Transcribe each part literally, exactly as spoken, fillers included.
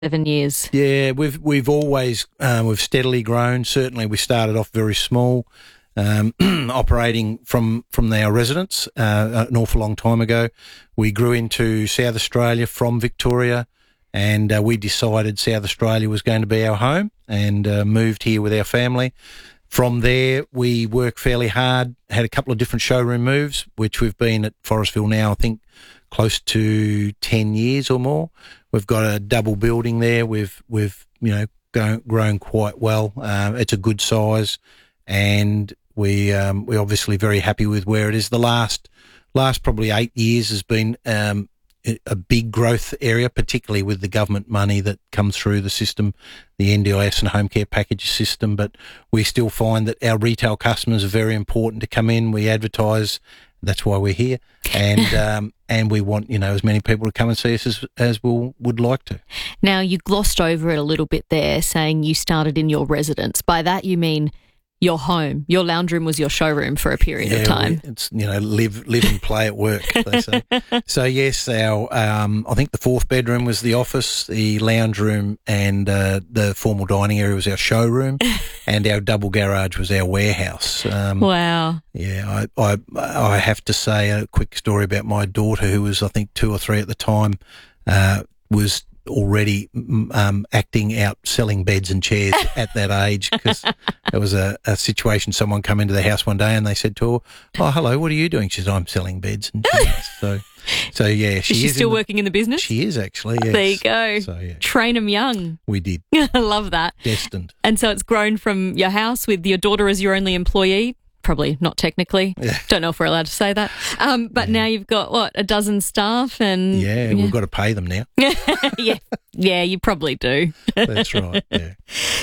seven years? Yeah, we've we've always um, we've steadily grown. Certainly, we started off very small, um, operating from from our residence uh, an awful long time ago. We grew into South Australia from Victoria, and uh, we decided South Australia was going to be our home, and uh, moved here with our family. From there, we worked fairly hard, had a couple of different showroom moves, which we've been at Forestville now, I think, close to ten years or more. We've got a double building there. We've, we've you know, grown, grown quite well. Um, it's a good size, and we, um, we're obviously very happy with where it is. The last, last probably eight years has been um, a big growth area, particularly with the government money that comes through the system, the N D I S and home care package system. But we still find that our retail customers are very important to come in. We advertise, that's why we're here, and um, and we want, you know, as many people to come and see us as, as we we'll, would like to. Now, you glossed over it a little bit there, saying you started in your residence. By that you mean your home. Your lounge room was your showroom for a period yeah, of time. It's, you know, live live and play at work, they say. So, yes, our um, I think the fourth bedroom was the office, the lounge room and uh, the formal dining area was our showroom, and our double garage was our warehouse. Um, wow. Yeah, I, I, I have to say a quick story about my daughter, who was, I think, two or three at the time, uh, was already um, acting out selling beds and chairs at that age, because there was a, a situation. Someone come into the house one day and they said to her, "Oh, hello, what are you doing?" She said, "I'm selling beds and chairs." so, so yeah, she is she is still in the, working in the business? She is actually. Yes. There you go. So yeah, train them young. We did. I love that. Destined. And so it's grown from your house with your daughter as your only employee. Probably not technically. Yeah. Don't know if we're allowed to say that. Um, but yeah. Now you've got, what, a dozen staff? And Yeah, yeah. We've got to pay them now. yeah, yeah, you probably do. That's right, yeah.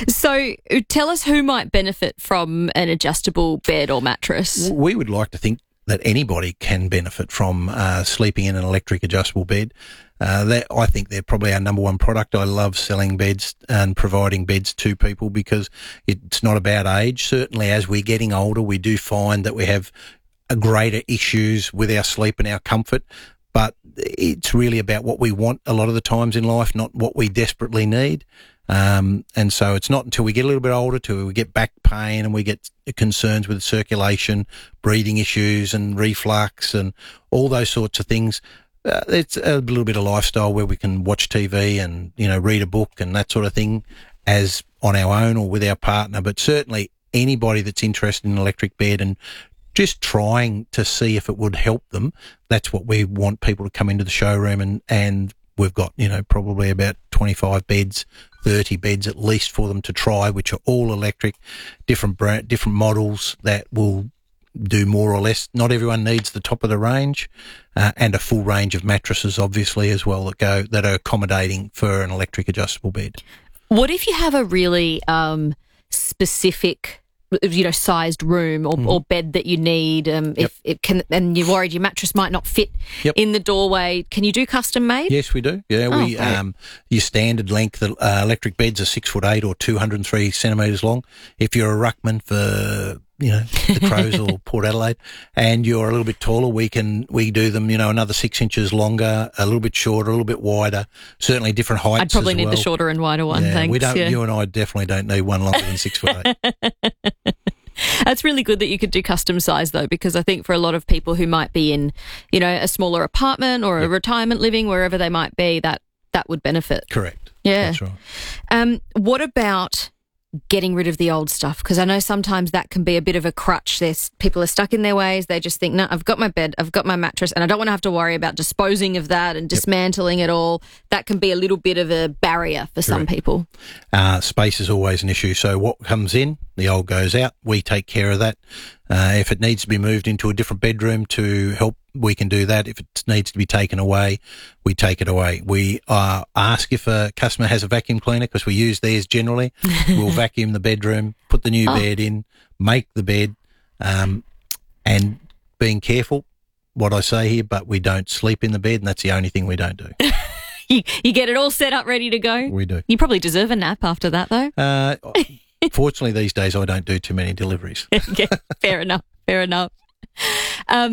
So tell us who might benefit from an adjustable bed or mattress. We would like to think that anybody can benefit from uh, sleeping in an electric adjustable bed. Uh, that, I think they're probably our number one product. I love selling beds and providing beds to people because it's not about age. Certainly as we're getting older, we do find that we have a greater issues with our sleep and our comfort, but it's really about what we want a lot of the times in life, not what we desperately need. Um, and so it's not until we get a little bit older till we get back pain and we get concerns with circulation, breathing issues and reflux and all those sorts of things. Uh, it's a little bit of lifestyle where we can watch T V and, you know, read a book and that sort of thing as on our own or with our partner. But certainly anybody that's interested in an electric bed and just trying to see if it would help them, that's what we want people to come into the showroom and, and we've got, you know, probably about twenty-five beds, thirty beds at least for them to try, which are all electric, different brand, different models that will do more or less. Not everyone needs the top of the range, uh, and a full range of mattresses, obviously, as well, that go that are accommodating for an electric adjustable bed. What if you have a really um, specific, you know, sized room or, mm. or bed that you need? Um, yep. If it can, and you're worried your mattress might not fit yep. in the doorway, can you do custom made? Yes, we do. Yeah, oh, we great. um, your standard length uh, electric beds are six foot eight or two hundred and three centimetres long. If you're a ruckman for, you know, the Crows or Port Adelaide, and you're a little bit taller, we can we do them, you know, another six inches longer, a little bit shorter, a little bit wider, certainly different heights. I'd probably as need well. the shorter and wider one. Yeah, thanks. We don't. Yeah. You and I definitely don't need one longer than six foot eight. That's really good that you could do custom size though, because I think for a lot of people who might be in, you know, a smaller apartment or yep. a retirement living, wherever they might be, that that would benefit. Correct. Yeah. That's right. Um, what about getting rid of the old stuff? Because I know sometimes that can be a bit of a crutch. There's people are stuck in their ways. They just think, no, I've got my bed, I've got my mattress, and I don't want to have to worry about disposing of that and dismantling yep. it all. That can be a little bit of a barrier for Correct. Some people. Uh, space is always an issue. So what comes in, the old goes out. We take care of that. Uh, if it needs to be moved into a different bedroom to help, we can do that. If it needs to be taken away, we take it away. We uh, ask if a customer has a vacuum cleaner because we use theirs generally. We'll vacuum the bedroom, put the new oh. bed in, make the bed, um, and being careful what I say here, but we don't sleep in the bed, and that's the only thing we don't do. you, you get it all set up, ready to go? We do. You probably deserve a nap after that, though. Uh, fortunately, these days I don't do too many deliveries. Okay, fair enough, fair enough. Um,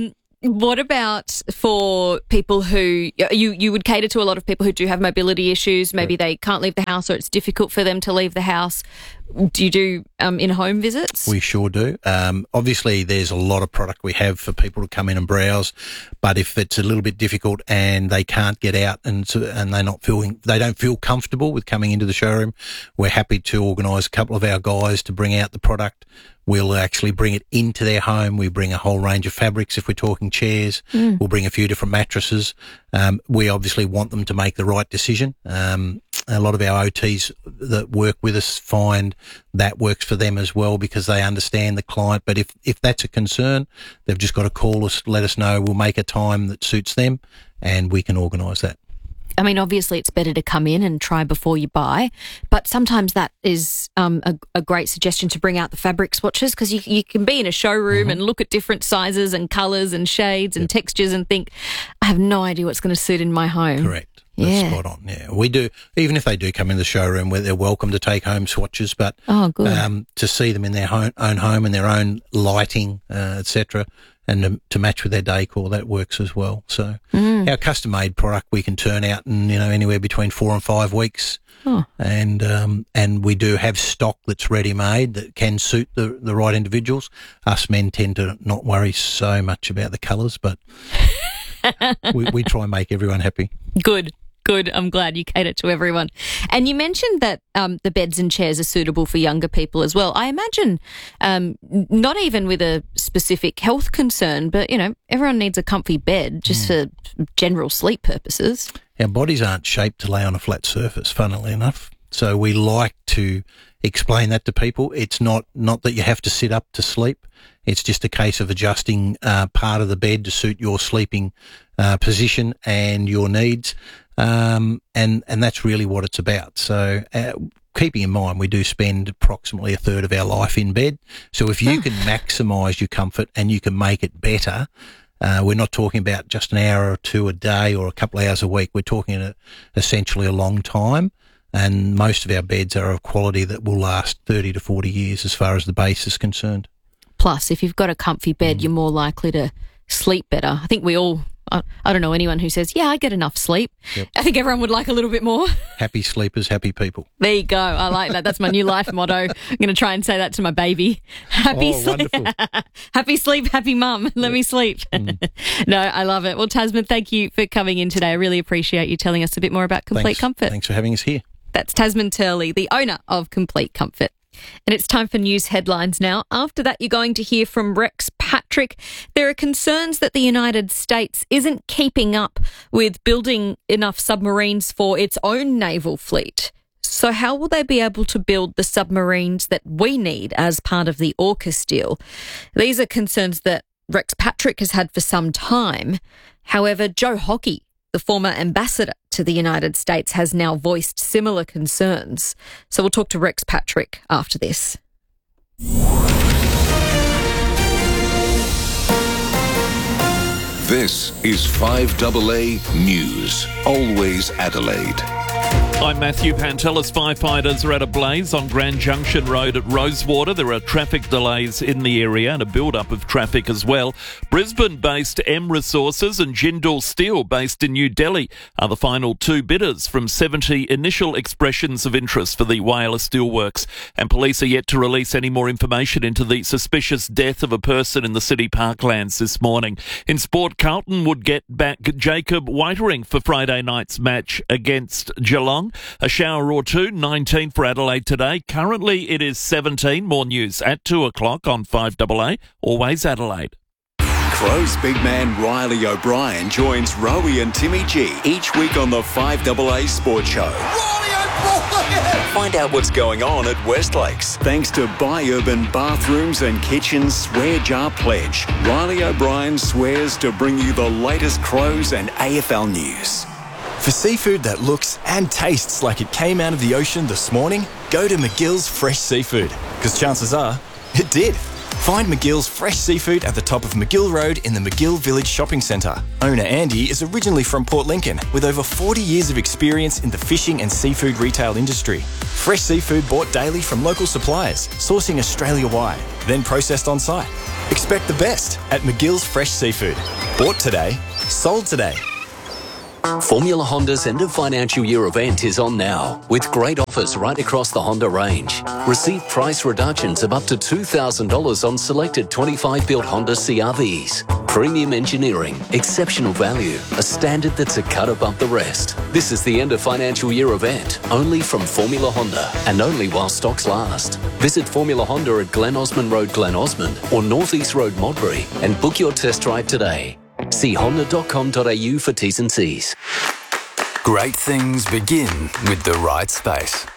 what about for people who you you would cater to a lot of people who do have mobility issues? Maybe Right. they can't leave the house, or it's difficult for them to leave the house. Do you do um, in-home visits? We sure do. Um, obviously, there's a lot of product we have for people to come in and browse, but if it's a little bit difficult and they can't get out and so, and they're not feeling, they don't feel comfortable with coming into the showroom, we're happy to organise a couple of our guys to bring out the product. We'll actually bring it into their home. We bring a whole range of fabrics if we're talking chairs. Mm. We'll bring a few different mattresses. Um, we obviously want them to make the right decision. Um, a lot of our O Ts that work with us find that works for them as well because they understand the client. But if, if that's a concern, they've just got to call us, let us know. We'll make a time that suits them and we can organise that. I mean, obviously it's better to come in and try before you buy, but sometimes that is um, a, a great suggestion to bring out the fabric swatches because you, you can be in a showroom mm-hmm. and look at different sizes and colours and shades and yep. textures and think, I have no idea what's going to suit in my home. Correct. That's yeah. spot on. Yeah, we do. Even if they do come in the showroom, where they're welcome to take home swatches, but oh, good. Um, to see them in their home, own home and their own lighting, uh, et cetera, and to, to match with their decor, that works as well. So mm. our custom-made product we can turn out in you know anywhere between four and five weeks, oh. and um, and we do have stock that's ready-made that can suit the the right individuals. Us men tend to not worry so much about the colours, but we, we try and make everyone happy. Good. Good. I'm glad you cater to everyone. And you mentioned that um, the beds and chairs are suitable for younger people as well. I imagine um, not even with a specific health concern, but, you know, everyone needs a comfy bed just mm. for general sleep purposes. Our bodies aren't shaped to lay on a flat surface, funnily enough. So we like to explain that to people. It's not, not that you have to sit up to sleep. It's just a case of adjusting uh, part of the bed to suit your sleeping uh, position and your needs. Um, and, and that's really what it's about. So, uh, keeping in mind, we do spend approximately a third of our life in bed. So if you can maximise your comfort and you can make it better, uh, we're not talking about just an hour or two a day or a couple of hours a week. We're talking a, essentially a long time. And most of our beds are of quality that will last thirty to forty years as far as the base is concerned. Plus, if you've got a comfy bed, mm. you're more likely to sleep better. I think we all, I, I don't know anyone who says, yeah, I get enough sleep. Yep. I think everyone would like a little bit more. Happy sleepers, happy people. There you go. I like that. That's my new life motto. I'm going to try and say that to my baby. Happy oh, sleep. wonderful. Happy sleep, happy mum. Let yep. me sleep. Mm. No, I love it. Well, Tasman, thank you for coming in today. I really appreciate you telling us a bit more about Complete Thanks. Comfort. Thanks for having us here. That's Tasman Turley, the owner of Complete Comfort. And it's time for news headlines now. After that, you're going to hear from Rex Patrick. There are concerns that the United States isn't keeping up with building enough submarines for its own naval fleet. So how will they be able to build the submarines that we need as part of the AUKUS deal? These are concerns that Rex Patrick has had for some time. However, Joe Hockey, the former ambassador to the United States, has now voiced similar concerns. So we'll talk to Rex Patrick after this. This is five A A News, always Adelaide. I'm Matthew Pantelis. Firefighters are at a blaze on Grand Junction Road at Rosewater. There are traffic delays in the area and a build-up of traffic as well. Brisbane-based M Resources and Jindal Steel, based in New Delhi, are the final two bidders from seventy initial expressions of interest for the Whyalla Steelworks. And police are yet to release any more information into the suspicious death of a person in the city parklands this morning. In sport, Carlton would get back Jacob Whitering for Friday night's match against Geelong. A shower or two, nineteen for Adelaide today. Currently it is seventeen. More news at two o'clock on five A A, always Adelaide. Crows big man Riley O'Brien joins Rowie and Timmy G each week on the five A A Sports Show. Riley O'Brien! Find out what's going on at Westlakes. Thanks to Buy Urban Bathrooms and Kitchens Swear Jar Pledge, Riley O'Brien swears to bring you the latest Crows and A F L news. For seafood that looks and tastes like it came out of the ocean this morning, go to McGill's Fresh Seafood, because chances are it did. Find McGill's Fresh Seafood at the top of McGill Road in the McGill Village Shopping Centre. Owner Andy is originally from Port Lincoln with over forty years of experience in the fishing and seafood retail industry. Fresh seafood bought daily from local suppliers, sourcing Australia-wide, then processed on site. Expect the best at McGill's Fresh Seafood. Bought today, sold today. Formula Honda's end of financial year event is on now, with great offers right across the Honda range. Receive price reductions of up to two thousand dollars on selected twenty-five built Honda C R Vs. Premium engineering, exceptional value, a standard that's a cut above the rest. This is the end of financial year event, only from Formula Honda, and only while stocks last. Visit Formula Honda at Glen Osmond Road, Glen Osmond, or North East Road, Modbury, and book your test drive today. See honda dot com dot a u for T's and C's. Great things begin with the right space.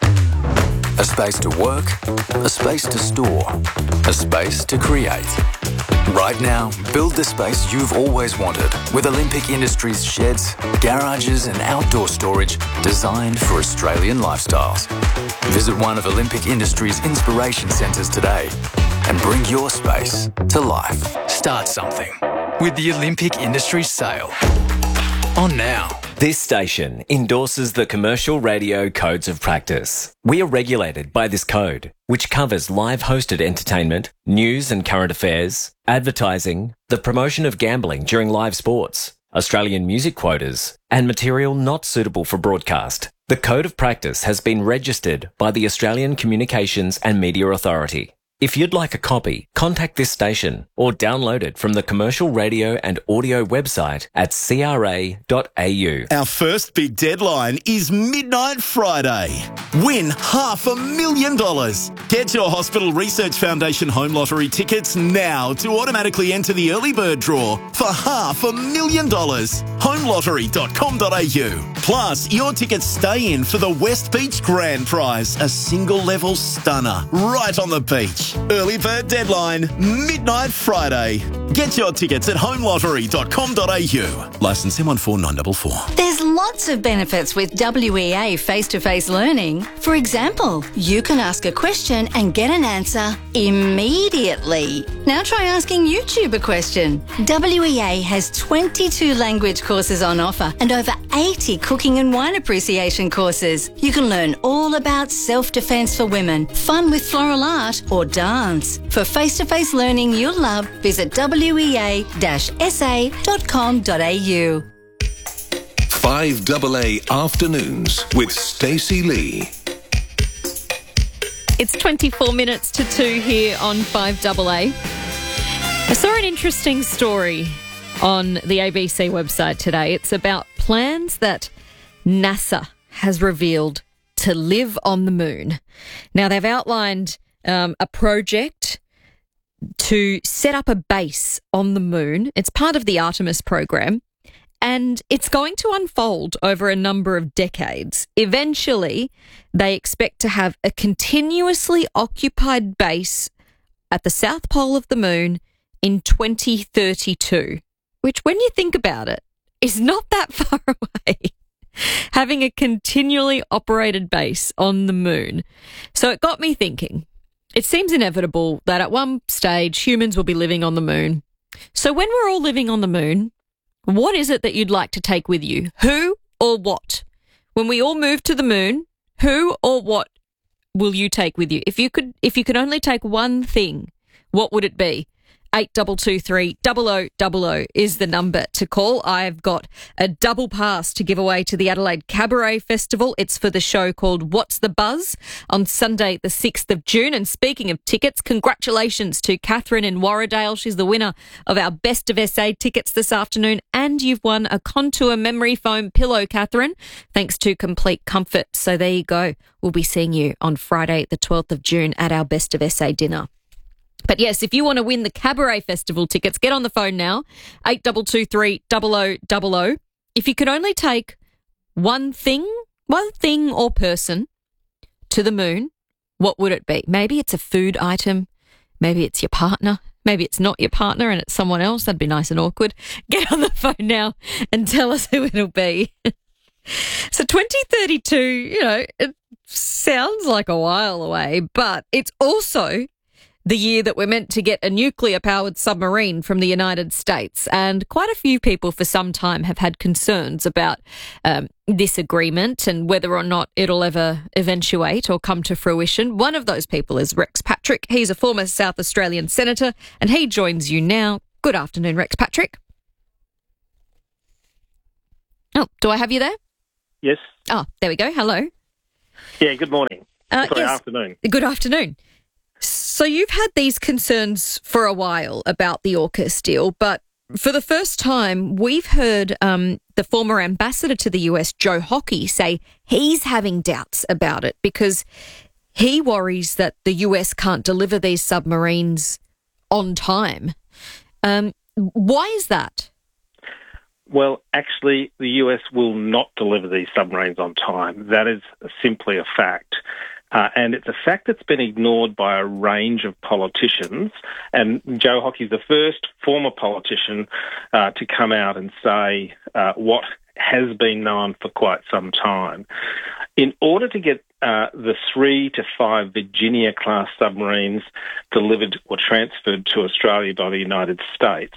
A space to work, a space to store, a space to create. Right now, build the space you've always wanted with Olympic Industries sheds, garages and outdoor storage designed for Australian lifestyles. Visit one of Olympic Industries' inspiration centres today and bring your space to life. Start something with the Olympic Industries sale. On now. This station endorses the Commercial Radio Codes of Practice. We are regulated by this code, which covers live hosted entertainment, news and current affairs, advertising, the promotion of gambling during live sports, Australian music quotas, and material not suitable for broadcast. The Code of Practice has been registered by the Australian Communications and Media Authority. If you'd like a copy, contact this station or download it from the Commercial Radio and Audio website at c r a dot a u. Our first big deadline is Midnight Friday. Win half a million dollars. Get your Hospital Research Foundation Home Lottery tickets now to automatically enter the early bird draw for half a million dollars. home lottery dot com dot a u. Plus, your tickets stay in for the West Beach Grand Prize, a single level stunner right on the beach. Early bird deadline, Midnight Friday. Get your tickets at home lottery dot com dot a u. Licence M one four nine four four. There's lots of benefits with W E A face-to-face learning. For example, you can ask a question and get an answer immediately. Now try asking YouTube a question. W E A has twenty-two language courses on offer and over eighty cooking and wine appreciation courses. You can learn all about self-defense for women, fun with floral art, or dance. For face-to-face learning you'll love, visit w e a dash s a dot com dot a u. five double A Afternoons with Stacey Lee. It's twenty-four minutes to two here on five double A. I saw an interesting story on the A B C website today. It's about plans that NASA has revealed to live on the moon. Now, they've outlined um, a project to set up a base on the moon. It's part of the Artemis program, and it's going to unfold over a number of decades. Eventually, they expect to have a continuously occupied base at the South Pole of the moon in twenty thirty-two, which, when you think about it, is not that far away. Having a continually operated base on the moon. So it got me thinking. It seems inevitable that at one stage humans will be living on the moon. So when we're all living on the moon, what is it that you'd like to take with you? Who or what? When we all move to the moon, who or what will you take with you? If you could, if you could only take one thing, what would it be? eight two two three, zero zero zero zero is the number to call. I've got a double pass to give away to the Adelaide Cabaret Festival. It's for the show called What's the Buzz on Sunday the sixth of June. And speaking of tickets, congratulations to Catherine in Warradale. She's the winner of our Best of S A tickets this afternoon. And you've won a Contour memory foam pillow, Catherine, thanks to Complete Comfort. So there you go. We'll be seeing you on Friday the twelfth of June at our Best of S A dinner. But yes, if you want to win the Cabaret Festival tickets, get on the phone now, eight two two three, zero zero zero zero. If you could only take one thing, one thing or person to the moon, what would it be? Maybe it's a food item. Maybe it's your partner. Maybe it's not your partner and it's someone else. That'd be nice and awkward. Get on the phone now and tell us who it'll be. So twenty thirty-two, you know, it sounds like a while away, but it's also the year that we're meant to get a nuclear-powered submarine from the United States. And quite a few people for some time have had concerns about um, this agreement and whether or not it'll ever eventuate or come to fruition. One of those people is Rex Patrick. He's a former South Australian senator, and he joins you now. Good afternoon, Rex Patrick. Oh, do I have you there? Yes. Oh, there we go. Hello. Yeah, good morning. Uh, Sorry, yes. afternoon. Good afternoon. So you've had these concerns for a while about the AUKUS deal, but for the first time, we've heard um, the former ambassador to the U S, Joe Hockey, say he's having doubts about it because he worries that the U S can't deliver these submarines on time. Um, why is that? Well, actually, the U S will not deliver these submarines on time. That is simply a fact. Uh, and it's a fact that's been ignored by a range of politicians. And Joe Hockey's the first former politician uh, to come out and say uh, what has been known for quite some time. In order to get uh, the three to five Virginia-class submarines delivered or transferred to Australia by the United States,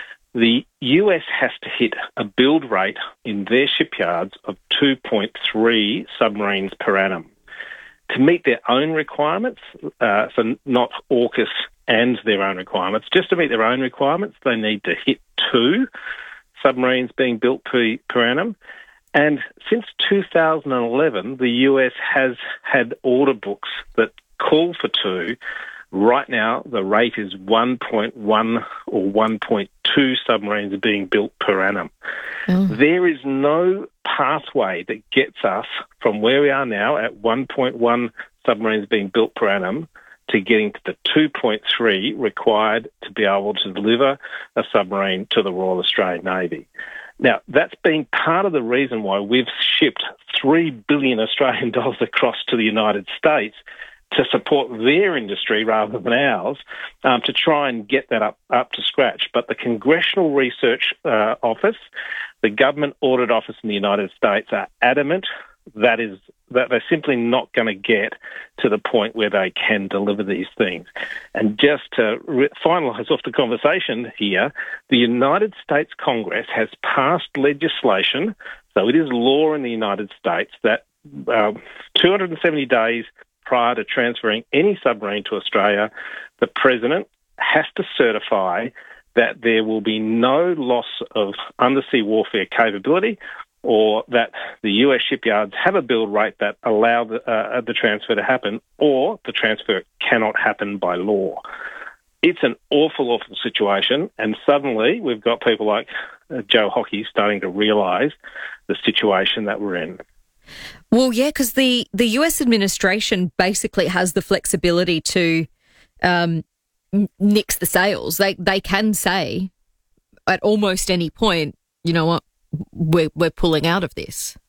the U S has to hit a build rate in their shipyards of two point three submarines per annum. To meet their own requirements, uh, so not AUKUS and their own requirements, just to meet their own requirements, they need to hit two submarines being built per, per annum. And since two thousand eleven, the U S has had order books that call for two. Right now, the rate is one point one or one point two submarines being built per annum. Mm. There is no pathway that gets us from where we are now at one point one submarines being built per annum to getting to the two point three required to be able to deliver a submarine to the Royal Australian Navy. Now, that's been part of the reason why we've shipped three billion Australian dollars across to the United States to support their industry rather than ours, um, to try and get that up, up to scratch. But the Congressional Research uh, Office, the Government Audit Office in the United States are adamant that is that they're simply not going to get to the point where they can deliver these things. And just to re- finalise off the conversation here, the United States Congress has passed legislation, so it is law in the United States, that uh, two hundred seventy days prior to transferring any submarine to Australia, the President has to certify that there will be no loss of undersea warfare capability, or that the U S shipyards have a build rate that allow the, uh, the transfer to happen, or the transfer cannot happen by law. It's an awful, awful situation, and suddenly we've got people like uh, Joe Hockey starting to realise the situation that we're in. Well, yeah, because the, the U S administration basically has the flexibility to um, nix the sales. They they can say at almost any point, you know what, we're, we're pulling out of this.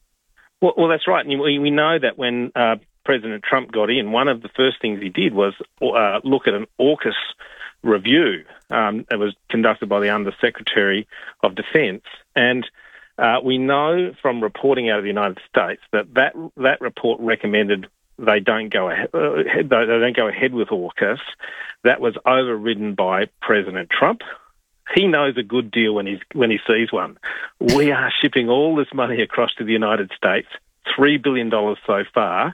Well, well that's right. And we, we know that when uh, President Trump got in, one of the first things he did was uh, look at an AUKUS review. Um, it was conducted by the Undersecretary of Defence. And Uh, we know from reporting out of the United States that that, that report recommended they don't go ahead, uh, they don't go ahead with AUKUS. That was overridden by President Trump. He knows a good deal when he's when he sees one. We are shipping all this money across to the United States, three billion dollars so far.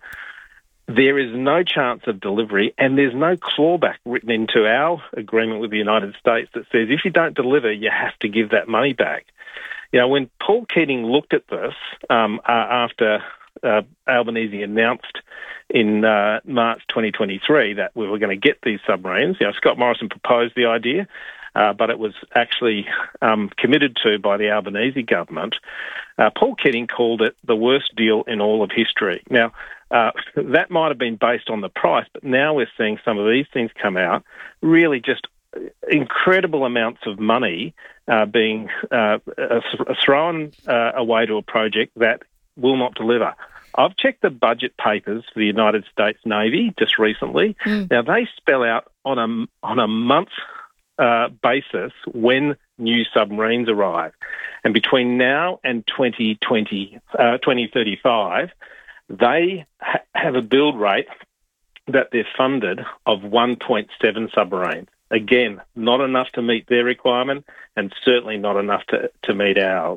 There is no chance of delivery, and there's no clawback written into our agreement with the United States that says if you don't deliver, you have to give that money back. You know, when Paul Keating looked at this um, uh, after uh, Albanese announced in uh, March twenty twenty-three that we were going to get these submarines, you know, Scott Morrison proposed the idea, uh, but it was actually um, committed to by the Albanese government. Uh, Paul Keating called it the worst deal in all of history. Now, uh, that might have been based on the price, but now we're seeing some of these things come out, really just incredible amounts of money uh, being uh, th- thrown uh, away to a project that will not deliver. I've checked the budget papers for the United States Navy just recently. Mm. Now, they spell out on a, on a month uh, basis when new submarines arrive. And between now and twenty twenty, uh, twenty thirty-five, they ha- have a build rate that they're funded of one point seven submarines. Again, not enough to meet their requirement and certainly not enough to, to meet ours.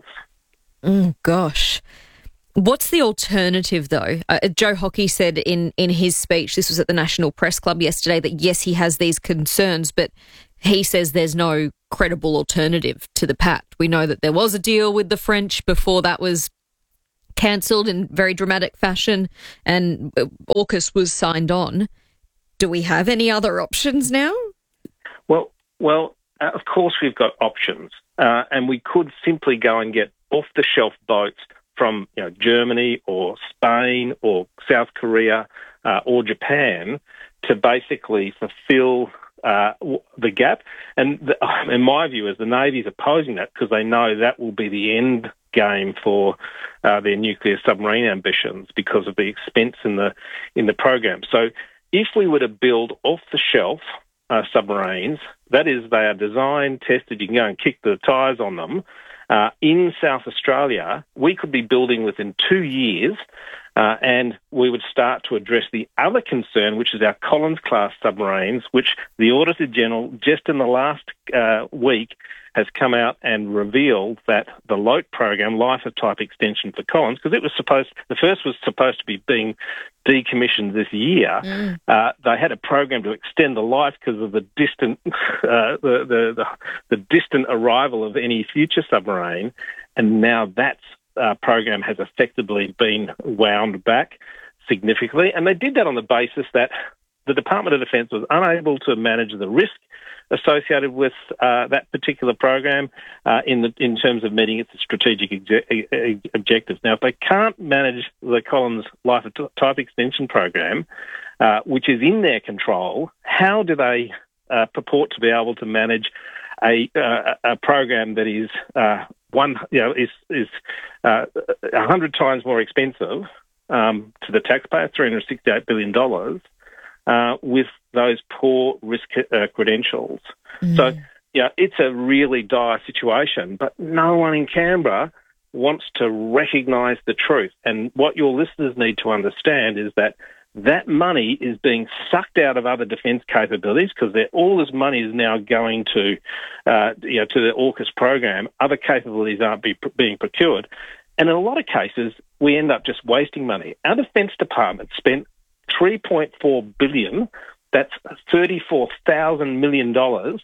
Oh, gosh. What's the alternative, though? Uh, Joe Hockey said in, in his speech, this was at the National Press Club yesterday, that yes, he has these concerns, but he says there's no credible alternative to the pact. We know that there was a deal with the French before that was cancelled in very dramatic fashion and AUKUS was signed on. Do we have any other options now? Well, well, uh, of course we've got options, uh, and we could simply go and get off-the-shelf boats from you know, Germany or Spain or South Korea uh, or Japan to basically fulfil uh, the gap. And the, in my view, is the Navy's opposing that because they know that will be the end game for uh, their nuclear submarine ambitions because of the expense in the in the program. So if we were to build off-the-shelf uh, submarines, that is, they are designed, tested, you can go and kick the tyres on them, Uh, in South Australia, we could be building within two years uh, and we would start to address the other concern, which is our Collins-class submarines, which the Auditor General just in the last uh, week has come out and revealed that the L O T program, Life of Type Extension for Collins, because it was supposed, the first was supposed to be being decommissioned this year. Mm. Uh, they had a program to extend the life because of the distant, uh, the, the, the the distant arrival of any future submarine, and now that uh, program has effectively been wound back significantly. And they did that on the basis that the Department of Defence was unable to manage the risk associated with uh, that particular program uh, in the in terms of meeting its strategic exe- objectives. Now, if they can't manage the Collins Life of Type Extension program, uh, which is in their control, how do they uh, purport to be able to manage a uh, a program that is uh, one you know is is uh, a hundred times more expensive um, to the taxpayer, three hundred sixty-eight billion dollars, uh, with those poor risk uh, credentials. Mm. So, yeah, it's a really dire situation, but no one in Canberra wants to recognise the truth. And what your listeners need to understand is that that money is being sucked out of other defence capabilities because all this money is now going to, uh, you know, to the AUKUS program. Other capabilities aren't be, being procured. And in a lot of cases, we end up just wasting money. Our Defence Department spent three point four billion dollars, that's thirty-four thousand million dollars,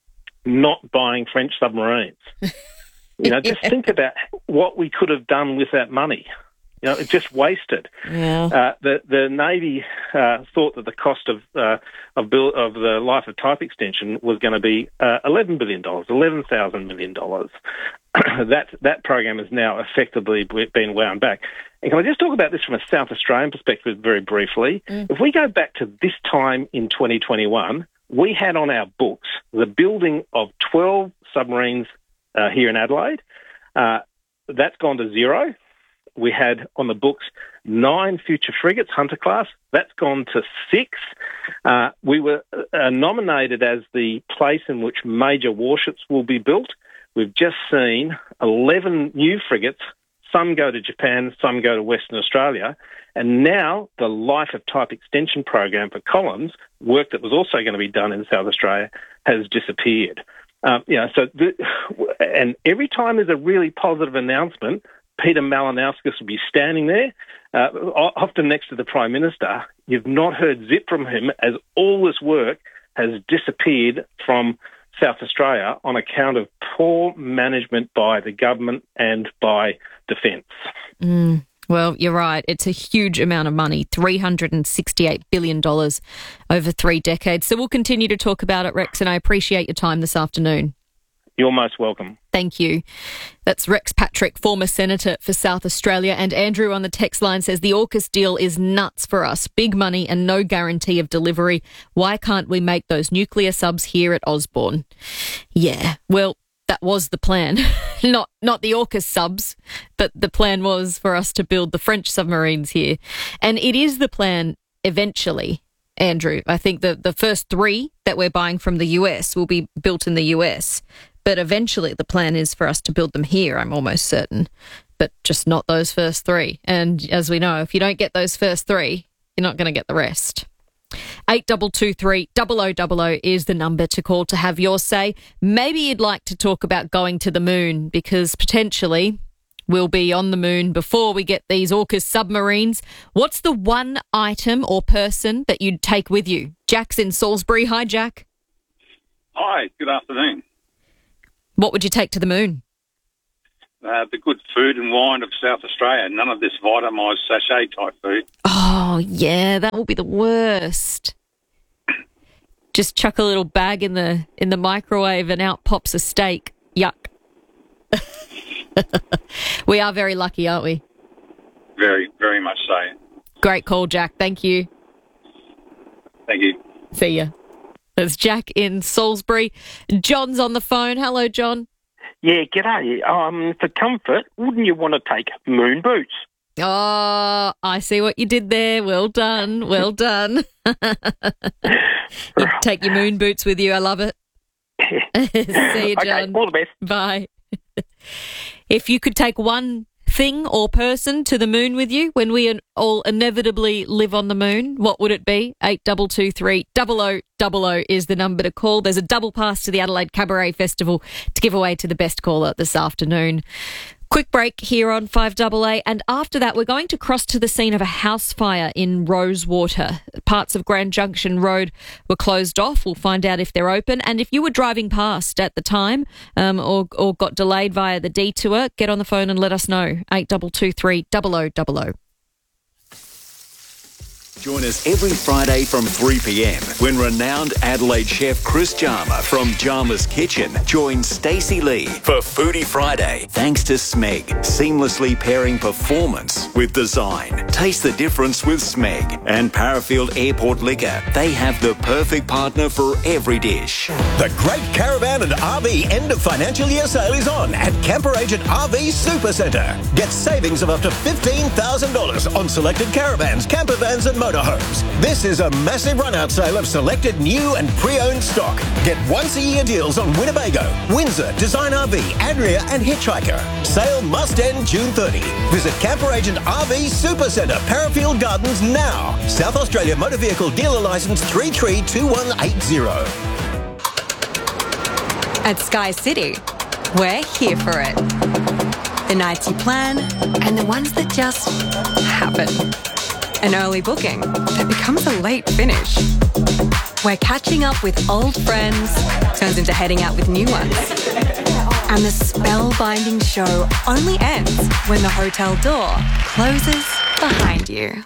not buying French submarines. You know, just think about what we could have done with that money. You know, it's just wasted. Yeah. Uh, the the Navy uh, thought that the cost of uh, of, bill, of the Life of Type Extension was going to be uh, eleven billion dollars, eleven thousand million dollars. that that program has now effectively been wound back. And can I just talk about this from a South Australian perspective very briefly? Mm. If we go back to this time in twenty twenty-one, we had on our books the building of twelve submarines uh, here in Adelaide. Uh, that's gone to zero. We had on the books nine future frigates, Hunter class. That's gone to six. Uh, we were uh, nominated as the place in which major warships will be built. We've just seen eleven new frigates. Some go to Japan, some go to Western Australia. And now the Life of Type Extension program for Collins, work that was also going to be done in South Australia, has disappeared. Um, you know, so the, and every time there's a really positive announcement, Peter Malinowskis will be standing there, uh, often next to the Prime Minister. You've not heard zip from him as all this work has disappeared from South Australia on account of poor management by the government and by Defence. Mm, well, you're right. It's a huge amount of money, three hundred sixty-eight billion dollars over three decades. So we'll continue to talk about it, Rex, and I appreciate your time this afternoon. You're most welcome. Thank you. That's Rex Patrick, former Senator for South Australia. And Andrew on the text line says, the AUKUS deal is nuts for us. Big money and no guarantee of delivery. Why can't we make those nuclear subs here at Osborne? Yeah, well, that was the plan. not not the AUKUS subs, but the plan was for us to build the French submarines here. And it is the plan eventually, Andrew. I think the, the first three that we're buying from the U S will be built in the U S, but eventually the plan is for us to build them here, I'm almost certain, but just not those first three. And as we know, if you don't get those first three, you're not going to get the rest. eight two two three, zero zero zero zero is the number to call to have your say. Maybe you'd like to talk about going to the moon, because potentially we'll be on the moon before we get these AUKUS submarines. What's the one item or person that you'd take with you? Jack's in Salisbury. Hi, Jack. Hi, good afternoon. What would you take to the moon? Uh, the good food and wine of South Australia. None of this vitamised sachet type food. Oh, yeah, that will be the worst. Just chuck a little bag in the in the microwave and out pops a steak. Yuck. We are very lucky, aren't we? Very, very much so. Great call, Jack. Thank you. Thank you. See ya. That's Jack in Salisbury. John's on the phone. Hello, John. Yeah, g'day. Um, for comfort, wouldn't you want to take moon boots? Oh, I see what you did there. Well done. Well done. You take your moon boots with you. I love it. See you, John. Okay, all the best. Bye. If you could take one thing or person to the moon with you when we all inevitably live on the moon, what would it be? eight two two three, zero zero zero zero is the number to call. There's a double pass to the Adelaide Cabaret Festival to give away to the best caller this afternoon. Quick break here on five A A, and after that we're going to cross to the scene of a house fire in Rosewater. Parts of Grand Junction Road were closed off. We'll find out if they're open, and if you were driving past at the time um, or, or got delayed via the detour, get on the phone and let us know. eight two two three, zero zero zero zero. Join us every Friday from three p.m. when renowned Adelaide chef Chris Jarma from Jarma's Kitchen joins Stacey Lee for Foodie Friday. Thanks to Smeg, seamlessly pairing performance with design. Taste the difference with Smeg and Parafield Airport Liquor. They have the perfect partner for every dish. The Great Caravan and R V end of financial year sale is on at Camper Agent R V Supercentre. Get savings of up to fifteen thousand dollars on selected caravans, camper vans and motorhomes. This is a massive run-out sale of selected new and pre-owned stock. Get once-a-year deals on Winnebago, Windsor, Design R V, Adria and Hitchhiker. Sale must end June thirtieth. Visit Camper Agent R V Supercentre, Parafield Gardens now. South Australia Motor Vehicle Dealer Licence three three two one eight zero. At Sky City, we're here for it. The nights you plan and the ones that just happen. An early booking that becomes a late finish. Where catching up with old friends turns into heading out with new ones. And the spellbinding show only ends when the hotel door closes behind you.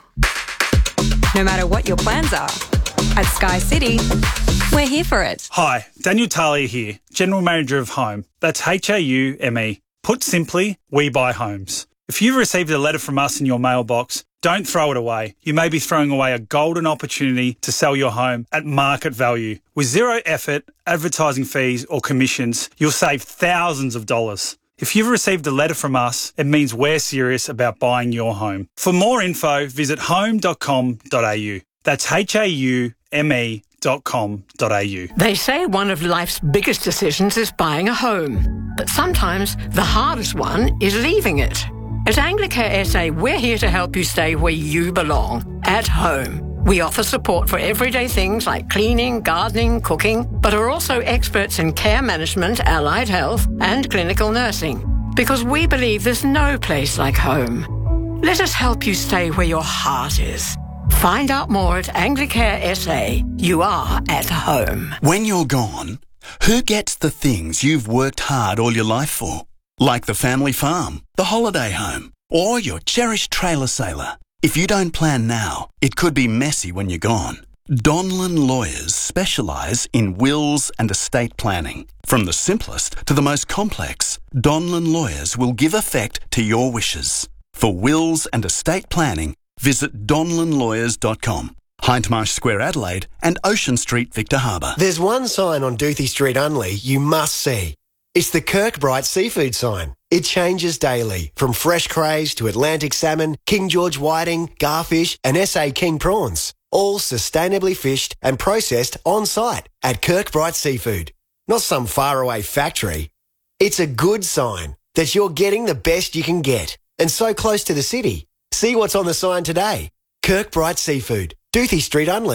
No matter what your plans are, at Sky City, we're here for it. Hi, Daniel Talia here, General Manager of Home. That's H A U M E. Put simply, we buy homes. If you've received a letter from us in your mailbox, don't throw it away. You may be throwing away a golden opportunity to sell your home at market value. With zero effort, advertising fees or commissions, you'll save thousands of dollars. If you've received a letter from us, it means we're serious about buying your home. For more info, visit home dot com dot a u. That's H A U M E dot com dot a u. They say one of life's biggest decisions is buying a home. But sometimes the hardest one is leaving it. At Anglicare S A, we're here to help you stay where you belong, at home. We offer support for everyday things like cleaning, gardening, cooking, but are also experts in care management, allied health, and clinical nursing. Because we believe there's no place like home. Let us help you stay where your heart is. Find out more at Anglicare S A. You are at home. When you're gone, who gets the things you've worked hard all your life for? Like the family farm, the holiday home, or your cherished trailer sailor. If you don't plan now, it could be messy when you're gone. Donlan Lawyers specialise in wills and estate planning. From the simplest to the most complex, Donlan Lawyers will give effect to your wishes. For wills and estate planning, visit donlan lawyers dot com. Hindmarsh Square, Adelaide, and Ocean Street, Victor Harbour. There's one sign on Doothie Street Unley you must see. It's the Kirkbride Seafood sign. It changes daily, from fresh crays to Atlantic salmon, King George whiting, garfish and S A King prawns. All sustainably fished and processed on site at Kirkbride Seafood. Not some faraway factory. It's a good sign that you're getting the best you can get and so close to the city. See what's on the sign today. Kirkbride Seafood, Doothie Street Unley.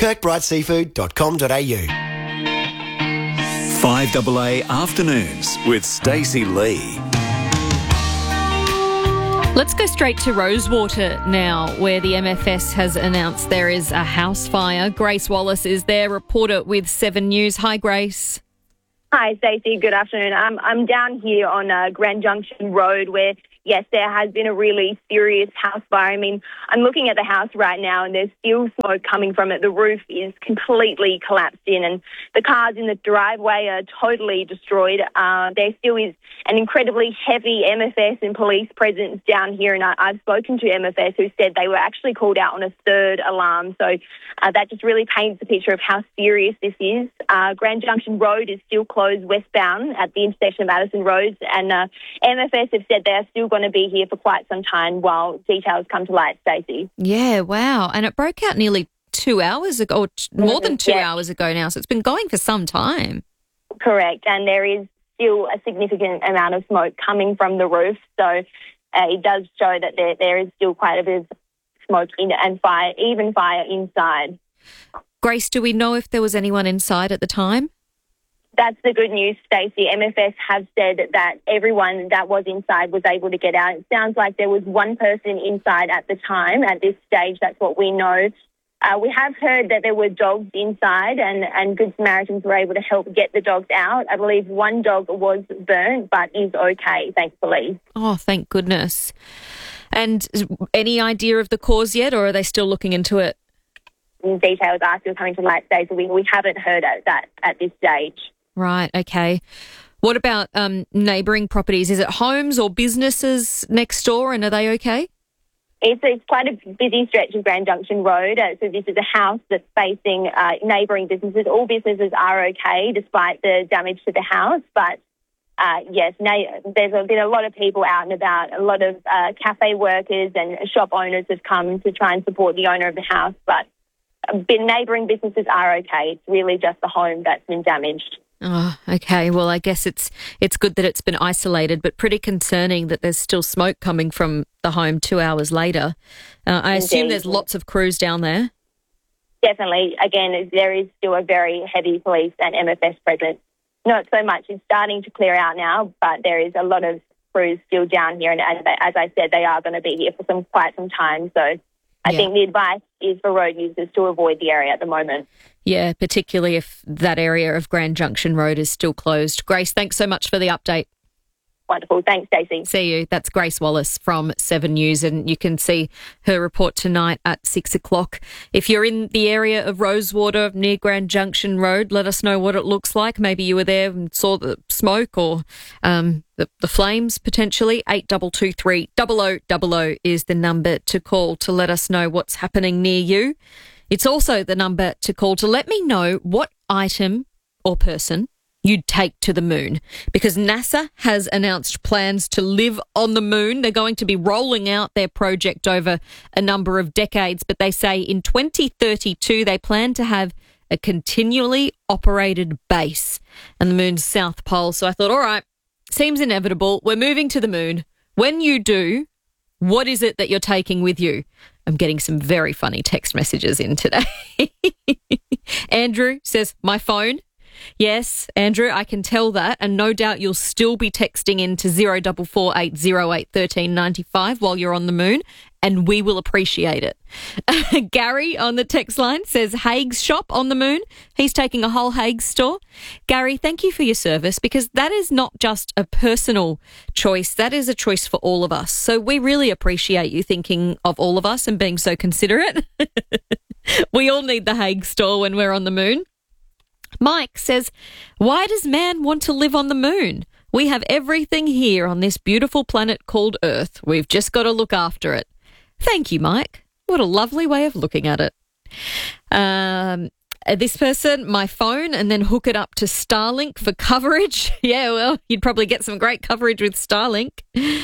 kirk bright seafood dot com dot a u. five A A Afternoons with Stacey Lee. Let's go straight to Rosewater now, where the M F S has announced there is a house fire. Grace Wallace is there, reporter with Seven News. Hi, Grace. Hi, Stacey. Good afternoon. I'm I'm down here on uh, Grand Junction Road where, yes, there has been a really serious house fire. I mean, I'm looking at the house right now and there's still smoke coming from it. The roof is completely collapsed in and the cars in the driveway are totally destroyed. Uh, there still is an incredibly heavy M F S and police presence down here, and I, I've spoken to M F S who said they were actually called out on a third alarm. So uh, that just really paints the picture of how serious this is. Uh, Grand Junction Road is still closed westbound at the intersection of Addison Roads, and uh, M F S have said they are still going to be here for quite some time while details come to light, Stacey. Yeah, wow. And it broke out nearly two hours ago, or t- more than two Yeah. hours ago now, so it's been going for some time. Correct, and there is still a significant amount of smoke coming from the roof, so uh, it does show that there there is still quite a bit of smoke in and fire, even fire inside. Grace, do we know if there was anyone inside at the time? That's the good news, Stacey. M F S have said that everyone that was inside was able to get out. It sounds like there was one person inside at the time. At this stage, that's what we know. Uh, we have heard that there were dogs inside and, and Good Samaritans were able to help get the dogs out. I believe one dog was burnt but is okay, thankfully. Oh, thank goodness. And any idea of the cause yet, or are they still looking into it? Details are still coming to light, Stacey. We, we haven't heard at that at this stage. Right, okay. What about um, neighbouring properties? Is it homes or businesses next door, and are they okay? It's, it's quite a busy stretch of Grand Junction Road. Uh, so this is a house that's facing uh, neighbouring businesses. All businesses are okay despite the damage to the house. But, uh, yes, na- there's been a lot of people out and about. A lot of uh, cafe workers and shop owners have come to try and support the owner of the house. But uh, neighbouring businesses are okay. It's really just the home that's been damaged. Oh, okay. Well, I guess it's it's good that it's been isolated, but pretty concerning that there's still smoke coming from the home two hours later. Uh, I assume Indeed. there's lots of crews down there. Definitely. Again, there is still a very heavy police and M F S presence. Not so much. It's starting to clear out now, but there is a lot of crews still down here. And as, as I said, they are going to be here for some quite some time. So I Yeah. think the advice is for road users to avoid the area at the moment. Yeah, particularly if that area of Grand Junction Road is still closed. Grace, thanks so much for the update. Wonderful. Thanks, Stacey. See you. That's Grace Wallace from Seven News, and you can see her report tonight at six o'clock. If you're in the area of Rosewater near Grand Junction Road, let us know what it looks like. Maybe you were there and saw the smoke or um, the, the flames potentially. eight two two three, double oh double oh is the number to call to let us know what's happening near you. It's also the number to call to let me know what item or person you'd take to the moon, because NASA has announced plans to live on the moon. They're going to be rolling out their project over a number of decades, but they say in twenty thirty-two they plan to have a continually operated base on the moon's south pole. So I thought, all right, seems inevitable. We're moving to the moon. When you do, what is it that you're taking with you? I'm getting some very funny text messages in today. Andrew says, my phone. Yes, Andrew, I can tell that, and no doubt you'll still be texting in to zero four four eight zero eight one three nine five while you're on the moon, and we will appreciate it. Gary on the text line says Haig's shop on the moon. He's taking a whole Haig's store. Gary, thank you for your service, because that is not just a personal choice. That is a choice for all of us. So we really appreciate you thinking of all of us and being so considerate. We all need the Haig store when we're on the moon. Mike says, why does man want to live on the moon? We have everything here on this beautiful planet called Earth. We've just got to look after it. Thank you, Mike. What a lovely way of looking at it. Um, this person, my phone, and then hook it up to Starlink for coverage. Yeah, well, you'd probably get some great coverage with Starlink.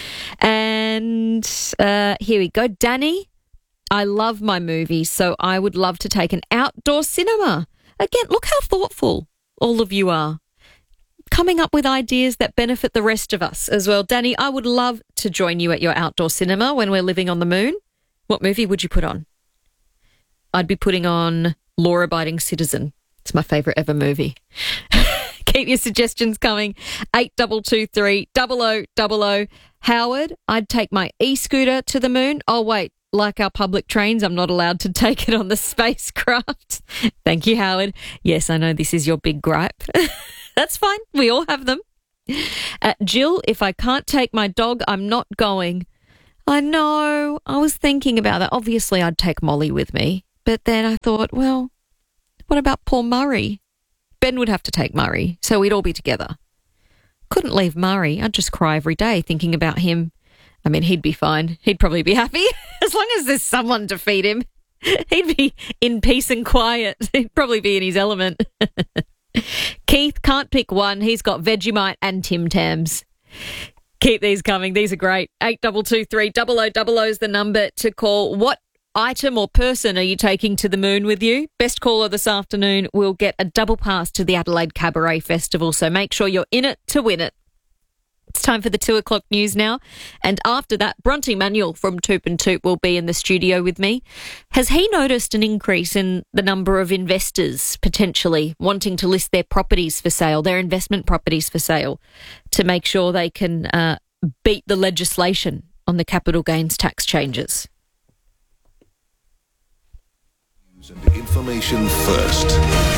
And uh, here we go. Danny, I love my movies, so I would love to take an outdoor cinema. Again, look how thoughtful all of you are. Coming up with ideas that benefit the rest of us as well. Danny, I would love to join you at your outdoor cinema when we're living on the moon. What movie would you put on? I'd be putting on Law-Abiding Citizen. It's my favourite ever movie. Keep your suggestions coming. eight two two three, double oh double oh. Howard, I'd take my e-scooter to the moon. Oh, wait, like our public trains, I'm not allowed to take it on the spacecraft. Thank you, Howard. Yes, I know this is your big gripe. That's fine. We all have them. Uh, Jill, if I can't take my dog, I'm not going. I know. I was thinking about that. Obviously, I'd take Molly with me. But then I thought, well, what about poor Murray? Ben would have to take Murray, so we'd all be together. Couldn't leave Murray. I'd just cry every day thinking about him. I mean, he'd be fine. He'd probably be happy. As long as there's someone to feed him, he'd be in peace and quiet. He'd probably be in his element. Keith can't pick one. He's got Vegemite and Tim Tams. Keep these coming. These are great. eight two two three, double oh double oh is the number to call. What item or person are you taking to the moon with you? Best caller this afternoon will get a double pass to the Adelaide Cabaret Festival, so make sure you're in it to win it. It's time for the two o'clock news now. And after that, Bronte Manuel from Toop and Toop will be in the studio with me. Has he noticed an increase in the number of investors potentially wanting to list their properties for sale, their investment properties for sale, to make sure they can uh, beat the legislation on the capital gains tax changes? And information first.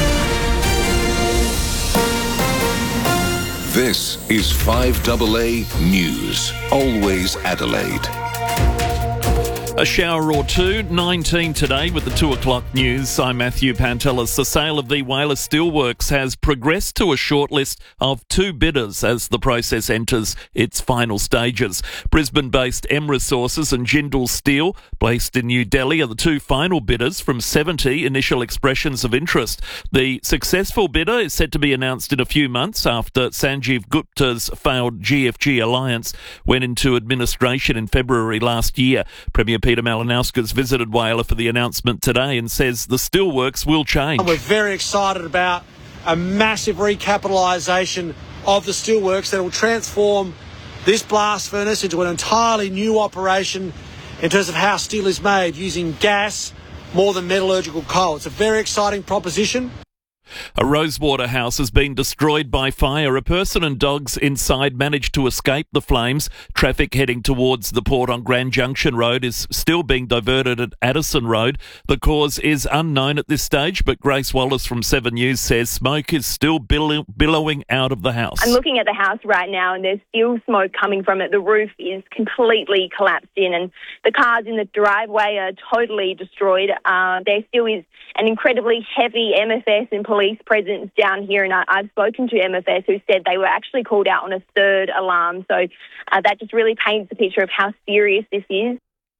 This is five A A News. Always Adelaide. A shower or two, nineteen today with the two o'clock news. I'm Matthew Pantelis. The sale of the Whyalla Steelworks has progressed to a shortlist of two bidders as the process enters its final stages. Brisbane-based M Resources and Jindal Steel, based in New Delhi, are the two final bidders from seventy initial expressions of interest. The successful bidder is set to be announced in a few months after Sanjeev Gupta's failed G F G alliance went into administration in February last year. Premier Peter Malinauskas visited Whyalla for the announcement today and says the steelworks will change. We're very excited about a massive recapitalisation of the steelworks that will transform this blast furnace into an entirely new operation in terms of how steel is made using gas more than metallurgical coal. It's a very exciting proposition. A Rosewater house has been destroyed by fire. A person and dogs inside managed to escape the flames. Traffic heading towards the port on Grand Junction Road is still being diverted at Addison Road. The cause is unknown at this stage, but Grace Wallace from Seven News says smoke is still billow- billowing out of the house. I'm looking at the house right now and there's still smoke coming from it. The roof is completely collapsed in and the cars in the driveway are totally destroyed. Uh, there still is an incredibly heavy M F S and police presence down here, and I, I've spoken to M F S who said they were actually called out on a third alarm. So uh, that just really paints a picture of how serious this is.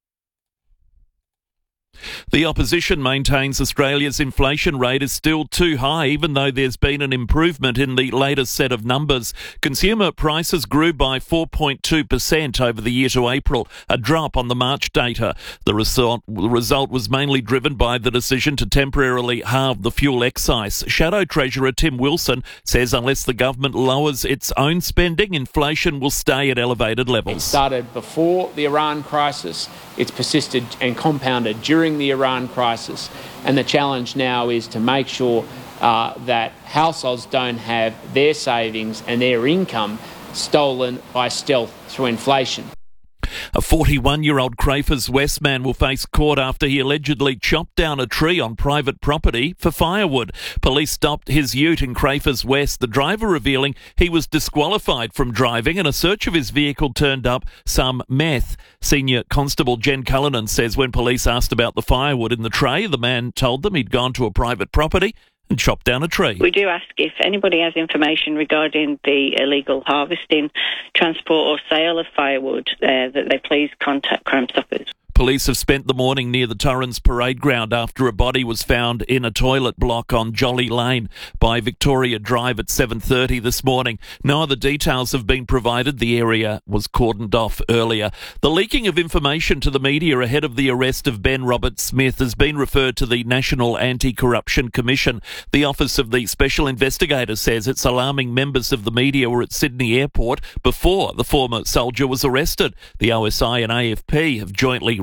The opposition maintains Australia's inflation rate is still too high, even though there's been an improvement in the latest set of numbers. Consumer prices grew by four point two percent over the year to April, a drop on the March data. The result, the result was mainly driven by the decision to temporarily halve the fuel excise. Shadow Treasurer Tim Wilson says unless the government lowers its own spending, inflation will stay at elevated levels. It started before the Iran crisis. It's persisted and compounded during the Iran crisis. And the challenge now is to make sure uh, that households don't have their savings and their income stolen by stealth through inflation. A forty-one-year-old Crafers West man will face court after he allegedly chopped down a tree on private property for firewood. Police stopped his ute in Crafers West, the driver revealing he was disqualified from driving and a search of his vehicle turned up some meth. Senior Constable Jen Cullinan says when police asked about the firewood in the tray, the man told them he'd gone to a private property and chopped down a tree. We do ask if anybody has information regarding the illegal harvesting, transport or sale of firewood, uh, that they please contact Crime Stoppers. Police have spent the morning near the Torrens Parade Ground after a body was found in a toilet block on Jolly Lane by Victoria Drive at seven thirty this morning. No other details have been provided. The area was cordoned off earlier. The leaking of information to the media ahead of the arrest of Ben Robert-Smith has been referred to the National Anti-Corruption Commission. The Office of the Special Investigator says it's alarming members of the media were at Sydney Airport before the former soldier was arrested. The O S I and A F P have jointly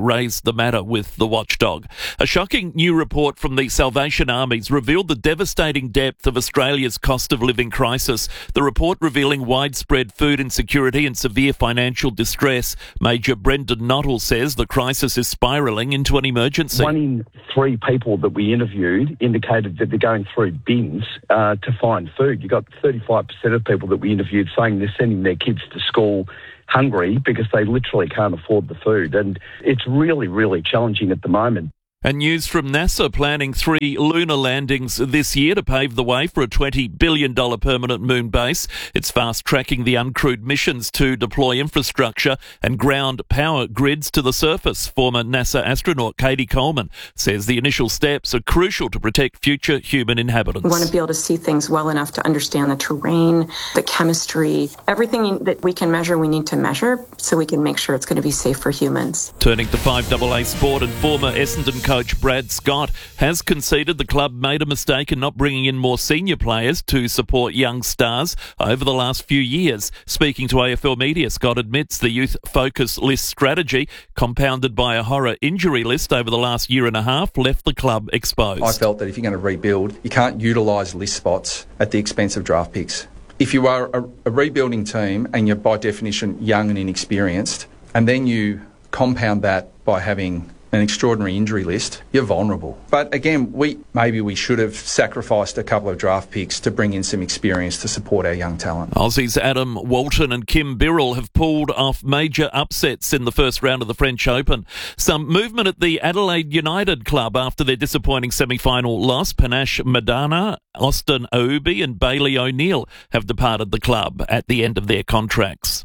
raised the matter with the watchdog. A shocking new report from the Salvation Armies revealed the devastating depth of Australia's cost of living crisis. The report revealing widespread food insecurity and severe financial distress. Major Brendan Nottle says the crisis is spiralling into an emergency. One in three people that we interviewed indicated that they're going through bins uh, to find food. You got thirty-five percent of people that we interviewed saying they're sending their kids to school hungry because they literally can't afford the food. And it's really, really challenging at the moment. And news from NASA planning three lunar landings this year to pave the way for a twenty billion dollars permanent moon base. It's fast-tracking the uncrewed missions to deploy infrastructure and ground power grids to the surface. Former NASA astronaut Katie Coleman says the initial steps are crucial to protect future human inhabitants. We want to be able to see things well enough to understand the terrain, the chemistry, everything that we can measure, we need to measure so we can make sure it's going to be safe for humans. Turning to five A A sport, and former Essendon coach Brad Scott has conceded the club made a mistake in not bringing in more senior players to support young stars over the last few years. Speaking to A F L Media, Scott admits the youth focus list strategy, compounded by a horror injury list over the last year and a half, left the club exposed. I felt that if you're going to rebuild, you can't utilise list spots at the expense of draft picks. If you are a, a rebuilding team and you're by definition young and inexperienced, and then you compound that by having an extraordinary injury list, you're vulnerable. But again, we maybe we should have sacrificed a couple of draft picks to bring in some experience to support our young talent. Aussies Adam Walton and Kim Birrell have pulled off major upsets in the first round of the French Open. Some movement at the Adelaide United club after their disappointing semi-final loss. Panache Madana, Austin Oubi and Bailey O'Neill have departed the club at the end of their contracts.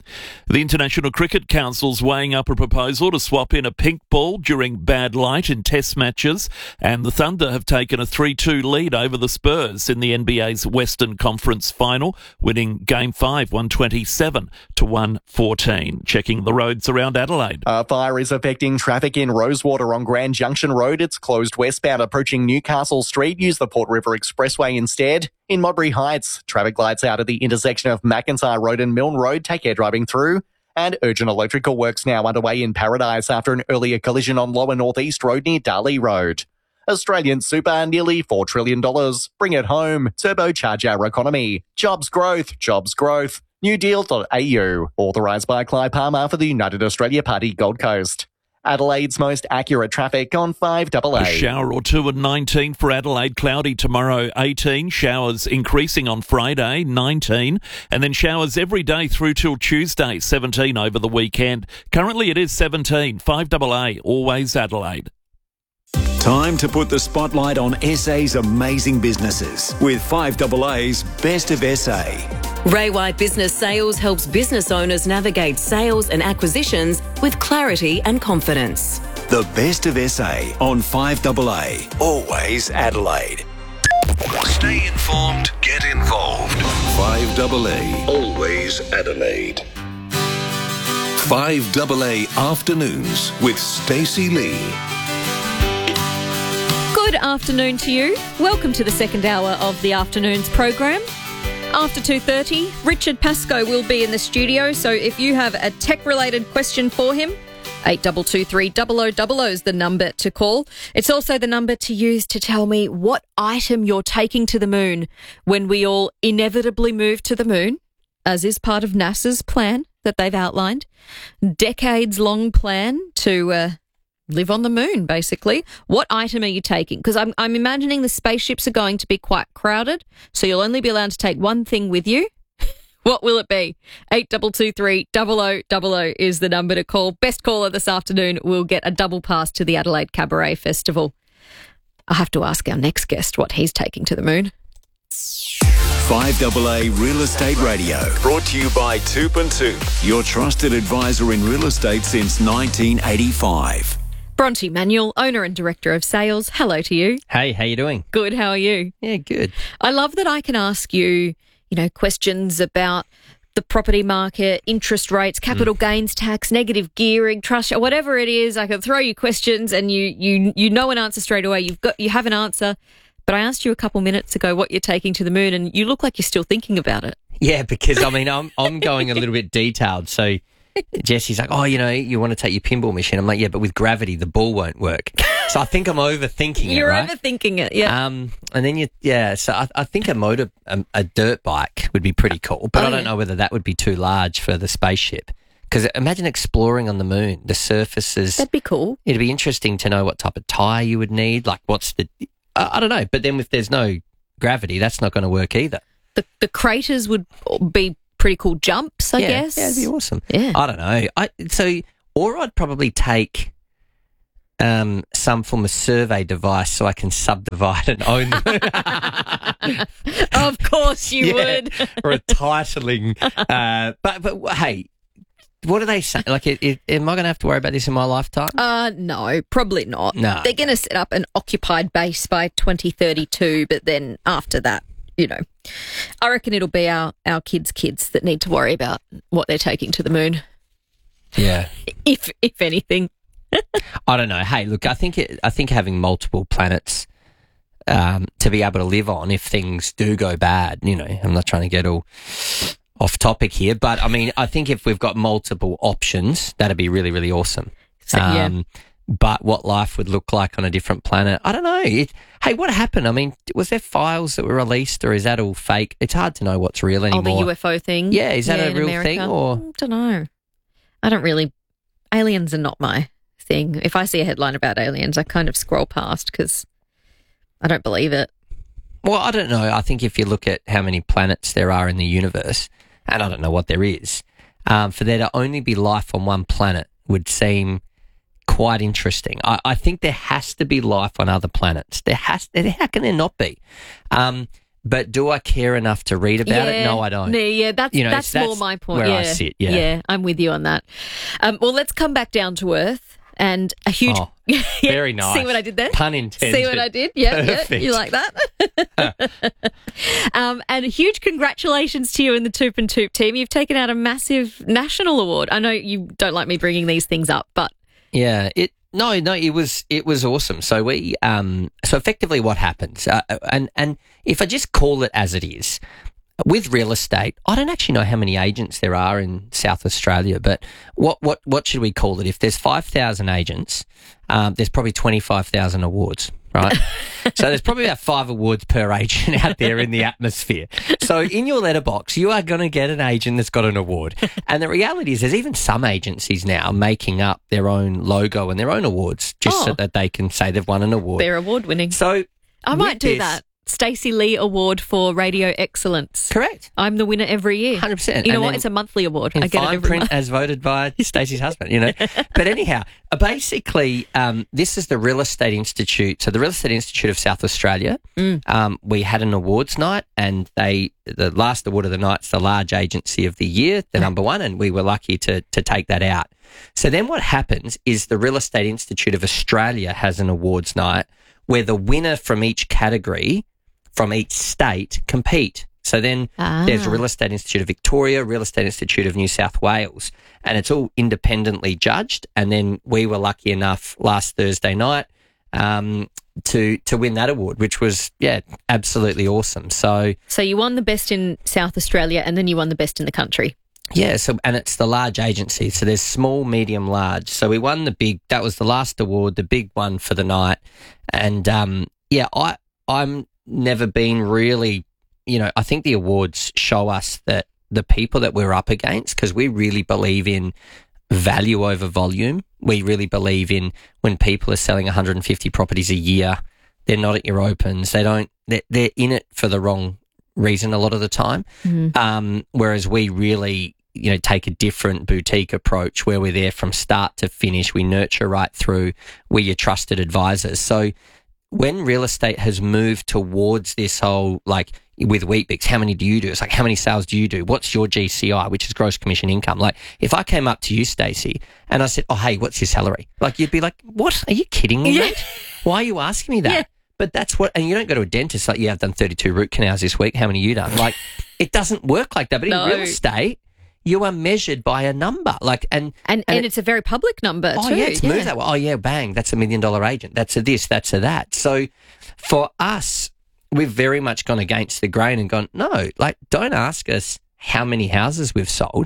The International Cricket Council's weighing up a proposal to swap in a pink ball during bad light in test matches, and the Thunder have taken a three two lead over the Spurs in the N B A's Western Conference final, winning Game five one twenty-seven to one fourteen. Checking the roads around Adelaide. A fire is affecting traffic in Rosewater on Grand Junction Road. It's closed westbound approaching Newcastle Street. Use the Port River Expressway instead. In Modbury Heights, traffic lights out at the intersection of McIntyre Road and Milne Road. Take care driving through. And urgent electrical works now underway in Paradise after an earlier collision on Lower North East Road near Darley Road. Australian super, nearly four trillion dollars. Bring it home. Turbocharge our economy. Jobs growth. Jobs growth. new deal dot a u. Authorised by Clive Palmer for the United Australia Party Gold Coast. Adelaide's most accurate traffic on five A A. A shower or two at nineteen for Adelaide. Cloudy tomorrow, eighteen. Showers increasing on Friday, nineteen. And then showers every day through till Tuesday, seventeen over the weekend. Currently it is seventeen. five A A, always Adelaide. Time to put the spotlight on S A's amazing businesses with five A A's Best of S A. Ray White Business Sales helps business owners navigate sales and acquisitions with clarity and confidence. The Best of S A on five A A, always Adelaide. Stay informed, get involved. five A A, always Adelaide. five A A Afternoons with Stacey Lee. Good afternoon to you. Welcome to the second hour of the afternoon's program. After two thirty, Richard Pascoe will be in the studio, so if you have a tech-related question for him, eight two two three zero zero zero zero is the number to call. It's also the number to use to tell me what item you're taking to the moon when we all inevitably move to the moon, as is part of NASA's plan that they've outlined. Decades-long plan to uh, live on the moon, basically. What item are you taking? Because I'm, I'm imagining the spaceships are going to be quite crowded, so you'll only be allowed to take one thing with you. What will it be? eight two two three zero zero zero zero is the number to call. Best caller this afternoon will get a double pass to the Adelaide Cabaret Festival. I'll have to ask our next guest what he's taking to the moon. five A A Real Estate Radio. Brought to you by Toop and Toop, your trusted advisor in real estate since nineteen eighty-five. Bronte Manuel, owner and director of sales. Hello to you. Hey, how you doing? Good, how are you? Yeah, good. I love that I can ask you, you know, questions about the property market, interest rates, capital mm. gains tax, negative gearing, trust, whatever it is. I can throw you questions and you you you know an answer straight away. You've got you have an answer. But I asked you a couple minutes ago what you're taking to the moon, and you look like you're still thinking about it. Yeah, because I mean I'm I'm going a little bit detailed. So Jesse's like, oh, you know, you want to take your pinball machine. I'm like, yeah, but with gravity, the ball won't work. So I think I'm overthinking it, You're right? overthinking it, yeah. Um, and then you, yeah, so I, I think a motor, a, a dirt bike would be pretty cool, but Oh, I don't yeah. know whether that would be too large for the spaceship. Because imagine exploring on the moon, the surfaces. That'd be cool. It'd be interesting to know what type of tyre you would need. Like, what's the, I, I don't know. But then if there's no gravity, that's not going to work either. The, the craters would be pretty cool jumps, I yeah, guess. Yeah, it'd be awesome. Yeah. I don't know. I so or I'd probably take um, some form of survey device so I can subdivide and own them. Of course you Yeah, would. or a titling. Uh, but but hey, what do they say? Like, it, it, am I going to have to worry about this in my lifetime? Uh, no, probably not. No. They're going to set up an occupied base by twenty thirty-two, but then after that, you know, I reckon it'll be our, our kids' kids that need to worry about what they're taking to the moon, Yeah. if if anything. I don't know. Hey, look, I think it, I think having multiple planets um, to be able to live on if things do go bad, you know, I'm not trying to get all off topic here, but I mean, I think if we've got multiple options, that'd be really, really awesome. So, yeah. Um, but what life would look like on a different planet, I don't know. It, hey, what happened? I mean, was there files that were released, or is that all fake? It's hard to know what's real anymore. Oh, the U F O thing? Yeah, is that Yeah, a in real America? thing, or? I don't know. I don't really... Aliens are not my thing. If I see a headline about aliens, I kind of scroll past because I don't believe it. Well, I don't know. I think if you look at how many planets there are in the universe, and I don't know what there is, um, for there to only be life on one planet would seem quite interesting. I, I think there has to be life on other planets. There has. There, how can there not be? Um, but do I care enough to read about yeah, it? No, I don't. No, yeah, that's You know, that's, that's more my point. where yeah, I sit, yeah. yeah, I'm with you on that. Um, well, let's come back down to earth and a huge. Oh, yeah, very nice. See what I did there? Pun intended. See what I did? Yeah, yeah. Perfect. You like that? um, and a huge congratulations to you and the Toop and Toop team. You've taken out a massive national award. I know you don't like me bringing these things up, but Yeah, it no, no, it was it was awesome. So we um so effectively what happens, uh, and and if I just call it as it is, with real estate, I don't actually know how many agents there are in South Australia, but what what what should we call it? If there's five thousand agents, um, there's probably twenty-five thousand awards. Right? So there's probably about five awards per agent out there in the atmosphere. So in your letterbox, you are going to get an agent that's got an award. And the reality is there's even some agencies now making up their own logo and their own awards just Oh. so that they can say they've won an award. they're award winning. So I might with do this- that. Stacey Lee Award for Radio Excellence. Correct. I'm the winner every year. one hundred percent. You know And what? then It's a monthly award. in I get it fine every print month. as voted by Stacey's husband, you know. But anyhow, uh, basically, um, this is the Real Estate Institute. So the Real Estate Institute of South Australia, Mm. um, we had an awards night, and they the last award of the night's the Large Agency of the Year, the number one, and we were lucky to to take that out. So then what happens is the Real Estate Institute of Australia has an awards night where the winner from each category from each state compete. So then Ah. there's Real Estate Institute of Victoria, Real Estate Institute of New South Wales, and it's all independently judged. And then we were lucky enough last Thursday night um, to to win that award, which was, yeah, absolutely awesome. So, So you won the best in South Australia and then you won the best in the country. yeah, so and it's the large agency. So there's small, medium, large. So we won the big, that was the last award, the big one for the night. And um, yeah, I, I'm never been really, you know, I think the awards show us that the people that we're up against, because we really believe in value over volume. We really believe in when people are selling one hundred fifty properties a year, they're not at your opens. They don't, they're, they're in it for the wrong reason a lot of the time. Mhm. Um, whereas we really, you know, take a different boutique approach where we're there from start to finish. We nurture right through. We're your trusted advisors. So when real estate has moved towards this whole, like with Weet-Bix, how many do you do? It's like, how many sales do you do? What's your G C I, which is gross commission income? Like, if I came up to you, Stacey, and I said, oh, hey, what's your salary? Like, you'd be like, what? Are you kidding me, Yeah. mate? Why are you asking me that? Yeah. But that's what, and you don't go to a dentist like, yeah, I've done thirty-two root canals this week. How many you done? Like, it doesn't work like that. But No. in real estate, you are measured by a number. Like, and, And and, it's a very public number Oh, too. yeah, it's moved that way. Oh, yeah, bang, that's a million dollar agent. That's a this, that's a that. So for us, we've very much gone against the grain and gone, no, like, don't ask us how many houses we've sold.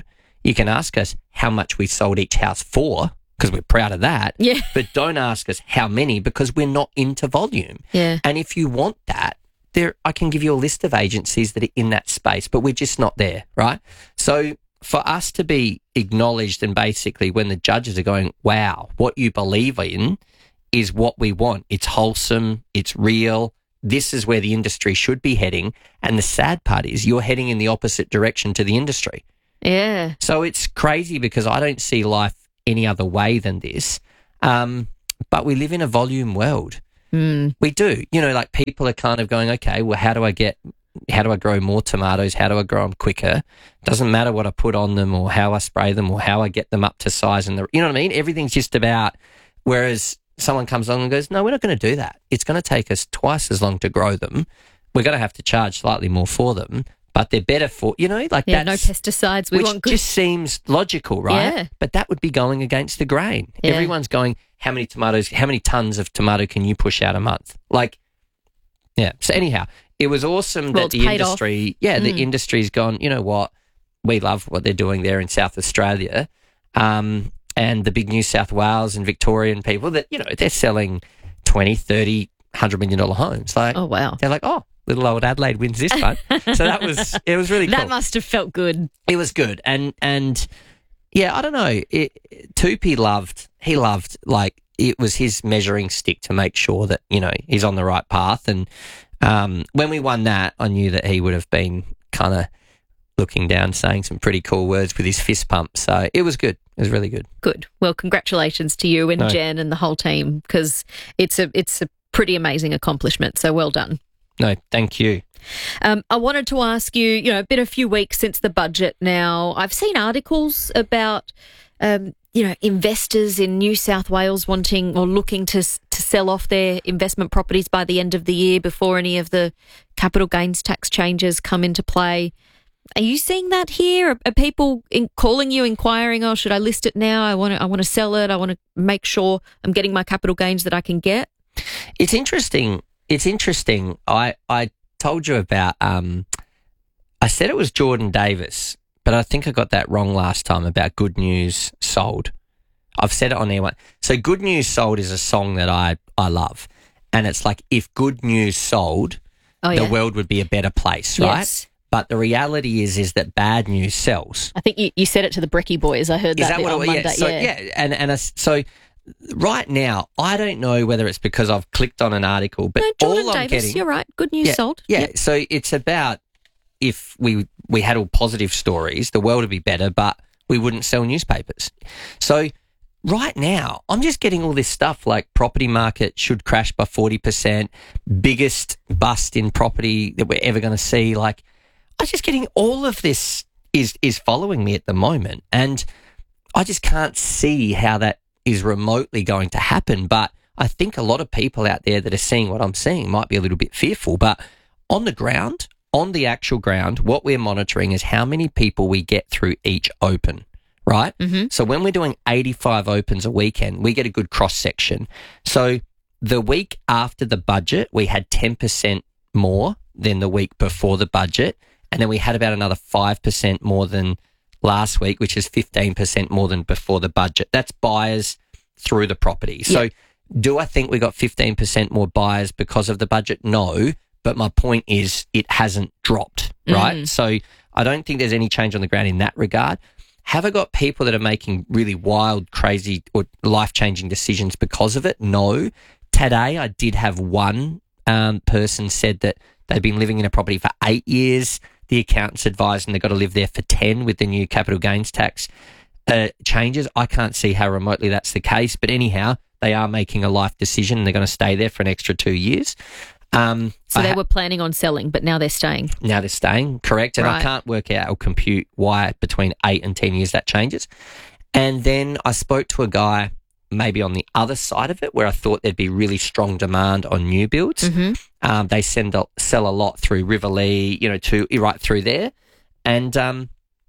You can ask us how much we sold each house for, because we're proud of that. Yeah. But don't ask us how many, because we're not into volume. Yeah. And if you want that, there, I can give you a list of agencies that are in that space, but we're just not there, right? So for us to be acknowledged and basically when the judges are going, wow, what you believe in is what we want. It's wholesome. It's real. This is where the industry should be heading. And the sad part is you're heading in the opposite direction to the industry. Yeah. So it's crazy because I don't see life any other way than this. Um, but we live in a volume world. Mm. We do. You know, like people are kind of going, okay, well, how do I get, how do I grow more tomatoes? How do I grow them quicker? Doesn't matter what I put on them or how I spray them or how I get them up to size. And the, you know what I mean? Everything's just about, whereas someone comes along and goes, no, we're not going to do that. It's going to take us twice as long to grow them. We're going to have to charge slightly more for them, but they're better for, you know, like Yeah, that's, no pesticides. We which want good. just seems logical, right? Yeah. But that would be going against the grain. Yeah. Everyone's going, how many tomatoes, how many tons of tomato can you push out a month? Like, yeah. So anyhow, it was awesome Well, that it's the paid industry, off. yeah, the Mm. industry's gone, you know what, we love what they're doing there in South Australia. Um, and the big New South Wales and Victorian people that, you know, they're selling twenty, thirty, one hundred million dollar homes. Like, Oh, wow. they're like, oh, little old Adelaide wins this one. So that was, it was really cool. That must have felt good. It was good. And, and yeah, I don't know. It, Tupi loved, he loved, like, it was his measuring stick to make sure that, you know, he's on the right path. And um, when we won that, I knew that he would have been kind of looking down, saying some pretty cool words with his fist pump. So it was good. It was really good. Good. Well, congratulations to you and No. Jen and the whole team, because it's a it's a pretty amazing accomplishment. So well done. No, thank you. Um, I wanted to ask you, you know, been a few weeks since the budget now. I've seen articles about, um, you know, investors in New South Wales wanting or looking to to sell off their investment properties by the end of the year before any of the capital gains tax changes come into play. Are you seeing that here? Are, are people in, calling you, inquiring, oh, should I list it now? I want to I want to sell it. I want to make sure I'm getting my capital gains that I can get. It's interesting. It's interesting. I, I told you about, um, I said it was Jordan Davis, but I think I got that wrong last time about Good News Sold. I've said it on air one. So Good News Sold is a song that I, I love. And it's like, if good news sold, Oh, the yeah. world would be a better place, right? Yes. But the reality is, is that bad news sells. I think you, you said it to the Brecky boys. I heard Is that, that what on it was? Monday. Yeah. So, yeah. yeah. And, and uh, so right now, I don't know whether it's because I've clicked on an article, but No, Jordan all I'm Davis, getting. you're right. Good news yeah, sold. Yeah. Yep. So it's about if we we had all positive stories, the world would be better, but we wouldn't sell newspapers. So right now, I'm just getting all this stuff like property market should crash by forty percent, biggest bust in property that we're ever going to see. Like, I'm just getting all of this is is following me at the moment, and I just can't see how that is remotely going to happen. But I think a lot of people out there that are seeing what I'm seeing might be a little bit fearful. But on the ground, on the actual ground, what we're monitoring is how many people we get through each open, right? Mm-hmm. So when we're doing eighty-five opens a weekend, we get a good cross section. So the week after the budget, we had ten percent more than the week before the budget. And then we had about another five percent more than last week, which is fifteen percent more than before the budget. That's buyers through the property. So Yep. do I think we got fifteen percent more buyers because of the budget? No. But my point is it hasn't dropped, right? Mhm. So I don't think there's any change on the ground in that regard. Have I got people that are making really wild, crazy or life-changing decisions because of it? No. Today I did have one um, person said that they'd been living in a property for eight years. The accountants advised them they've got to live there for ten with the new capital gains tax uh, changes. I can't see how remotely that's the case. But anyhow, they are making a life decision and they're going to stay there for an extra two years. Um, So I they ha- were planning on selling, but now they're staying. now they're staying, correct. And I Right. can't work out or compute why between eight and ten years that changes. And then I spoke to a guy maybe on the other side of it where I thought there'd be really strong demand on new builds. Mm-hmm. Um, they send a, sell a lot through Riverlea, you know, to right through there. And um,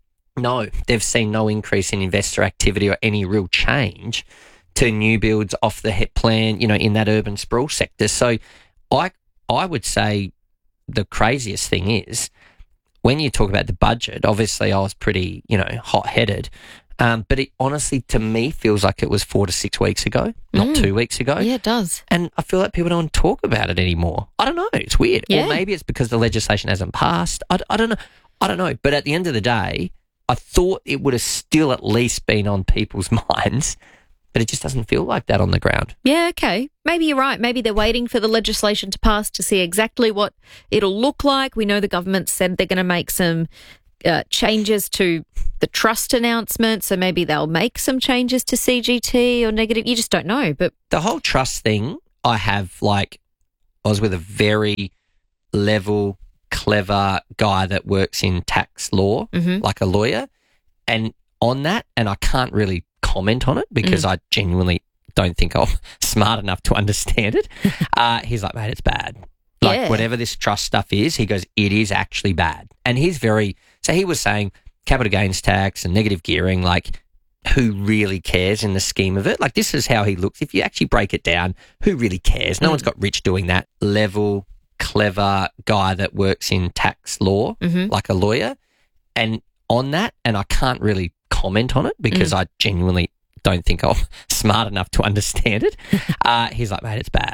no, they've seen no increase in investor activity or any real change to new builds off the hip plan, you know, in that urban sprawl sector. So I I would say the craziest thing is when you talk about the budget, obviously I was pretty, you know, hot-headed. Um, but it honestly, to me, feels like it was four to six weeks ago, not Mm. two weeks ago. Yeah, it does. And I feel like people don't talk about it anymore. I don't know. It's weird. Yeah. Or maybe it's because the legislation hasn't passed. I, I don't know. I don't know. But at the end of the day, I thought it would have still at least been on people's minds, but it just doesn't feel like that on the ground. Yeah, okay. Maybe you're right. Maybe they're waiting for the legislation to pass to see exactly what it'll look like. We know the government said they're going to make some uh, changes to the trust announcement, so maybe they'll make some changes to C G T or negative. You just don't know. But the whole trust thing, I have like, I was with a very level, clever guy that works in tax law, Mhm. like a lawyer, and on that, and I can't really comment on it because Mm. I genuinely don't think I'm smart enough to understand it. uh, he's like, mate, it's bad. Like, Yeah. whatever this trust stuff is, he goes, it is actually bad. And he's very, so he was saying capital gains tax and negative gearing, like, who really cares in the scheme of it? Like, this is how he looks. If you actually break it down, who really cares? No Mm. one's got rich doing that. Level, clever guy that works in tax law, Mhm. like a lawyer. And on that, and I can't really comment on it because Mm. I genuinely don't think I'm smart enough to understand it. Uh, he's like, mate, it's bad.